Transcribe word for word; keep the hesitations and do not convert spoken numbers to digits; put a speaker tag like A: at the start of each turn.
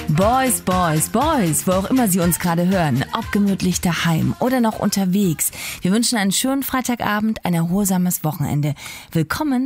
A: Boys, Boys, Boys, wo auch immer Sie uns gerade hören, ob gemütlich daheim oder noch unterwegs. Wir wünschen einen schönen Freitagabend, ein erholsames Wochenende. Willkommen